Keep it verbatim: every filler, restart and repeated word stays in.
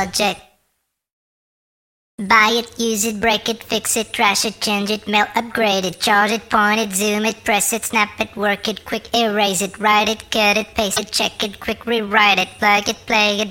project. Buy it, use it, break it, fix it, trash it, change it, mail, upgrade it, charge it, point it, zoom it, press it, snap it, work it, quick erase it, write it, cut it, paste it, check it, quick rewrite it, plug it, play it,